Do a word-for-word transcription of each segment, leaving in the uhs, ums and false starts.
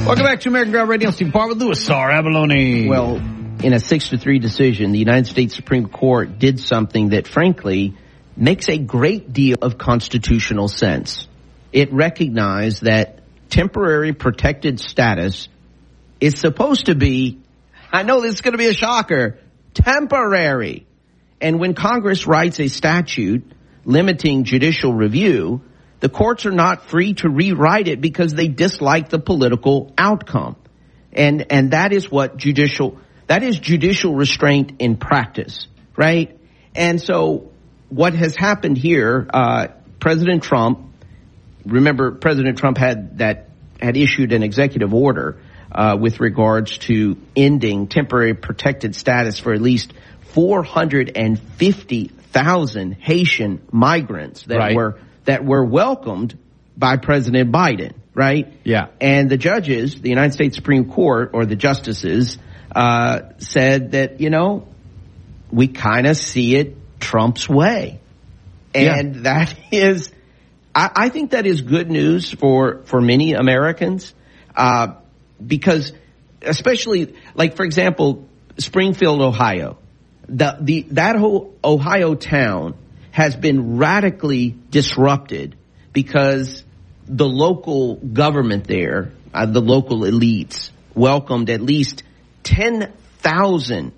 Welcome back to American Ground Radio. Steve Parr with Louis R. Abalone. Well, in a six to three decision, the United States Supreme Court did something that, frankly, makes a great deal of constitutional sense. It recognized that temporary protected status is supposed to be, I know this is going to be a shocker, temporary. And when Congress writes a statute limiting judicial review, the courts are not free to rewrite it because they dislike the political outcome. And and that is what judicial, that is judicial restraint in practice, right? And so what has happened here, uh, President Trump, remember President Trump had that, had issued an executive order uh, with regards to ending temporary protected status for at least four hundred fifty thousand Haitian migrants that right. were that were welcomed by President Biden, right? Yeah. And the judges, the United States Supreme Court, or the justices, uh, said that, you know, we kind of see it Trump's way. And yeah. that is, I, I think that is good news for, for many Americans, uh, because especially, like, for example, Springfield, Ohio, the, the, that whole Ohio town has been radically disrupted because the local government there, uh, the local elites, welcomed at least ten thousand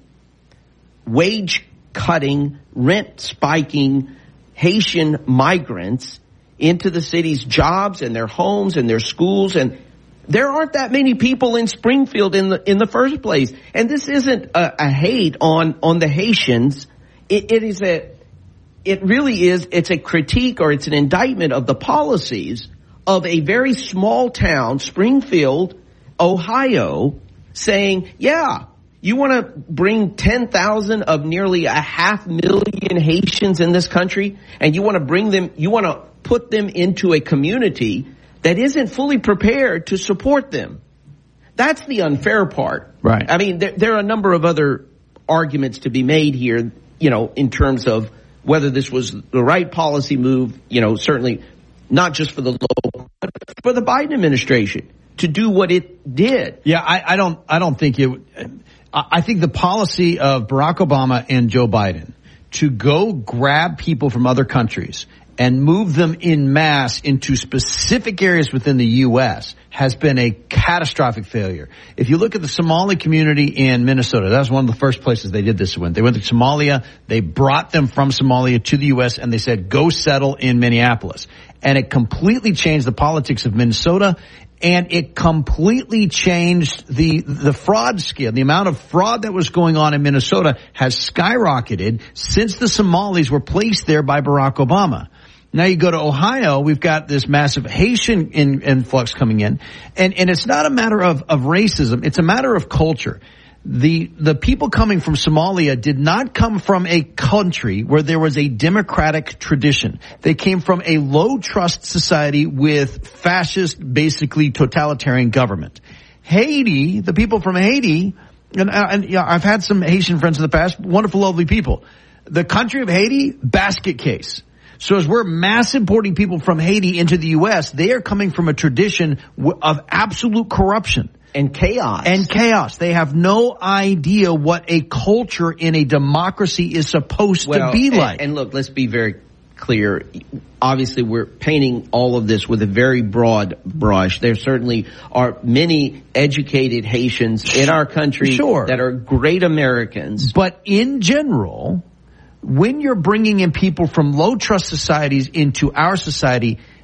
wage-cutting, rent-spiking Haitian migrants into the city's jobs and their homes and their schools. And there aren't that many people in Springfield in the in the first place. And this isn't a, a hate on, on the Haitians. It, it is a... It really is, it's a critique or it's an indictment of the policies of a very small town, Springfield, Ohio, saying, yeah, you want to bring ten thousand of nearly a half million Haitians in this country, and you want to bring them, you want to put them into a community that isn't fully prepared to support them. That's the unfair part. Right. I mean, there, there are a number of other arguments to be made here, you know, in terms of whether this was the right policy move, you know, certainly not just for the local, but for the Biden administration to do what it did. Yeah, I, I don't, I don't think it, I think the policy of Barack Obama and Joe Biden to go grab people from other countries and move them in mass into specific areas within the U S has been a catastrophic failure. If you look at the Somali community in Minnesota, that was one of the first places they did this when. They went to Somalia, they brought them from Somalia to the U S, and they said, go settle in Minneapolis. And it completely changed the politics of Minnesota, and it completely changed the the fraud scale. The amount of fraud that was going on in Minnesota has skyrocketed since the Somalis were placed there by Barack Obama. Now you go to Ohio, we've got this massive Haitian in, influx coming in, and, and it's not a matter of, of racism, it's a matter of culture. The, the people coming from Somalia did not come from a country where there was a democratic tradition. They came from a low trust society with fascist, basically totalitarian government. Haiti, the people from Haiti, and, and you know, I've had some Haitian friends in the past, wonderful, lovely people. The country of Haiti, basket case. So as we're mass importing people from Haiti into the U S, they are coming from a tradition of absolute corruption. And chaos. And chaos. They have no idea what a culture in a democracy is supposed well, to be and, like. And look, let's be very clear. Obviously, we're painting all of this with a very broad brush. There certainly are many educated Haitians in our country sure. that are great Americans. But in general, when you're bringing in people from low trust societies into our society,